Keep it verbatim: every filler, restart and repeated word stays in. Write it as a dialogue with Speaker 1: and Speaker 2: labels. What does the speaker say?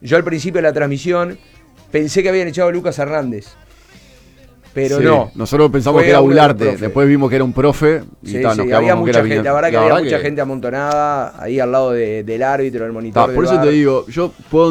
Speaker 1: Yo al principio de la transmisión pensé que habían echado a Lucas Hernández. Pero
Speaker 2: sí,
Speaker 1: no.
Speaker 2: Nosotros pensamos
Speaker 1: Fue
Speaker 2: que era
Speaker 1: uno de los
Speaker 2: Ularte,
Speaker 1: profes.
Speaker 2: después vimos que era un profe y
Speaker 1: Sí,
Speaker 2: ta,
Speaker 1: sí,
Speaker 2: nos
Speaker 1: había
Speaker 2: quedamos con que
Speaker 1: mucha
Speaker 2: era
Speaker 1: gente,
Speaker 2: Viña-
Speaker 1: la verdad que
Speaker 2: la
Speaker 1: había
Speaker 2: verdad
Speaker 1: mucha
Speaker 2: que-
Speaker 1: gente amontonada ahí al lado de, del árbitro, del monitor
Speaker 2: ta,
Speaker 1: del
Speaker 2: por eso
Speaker 1: bar.
Speaker 2: te digo, yo puedo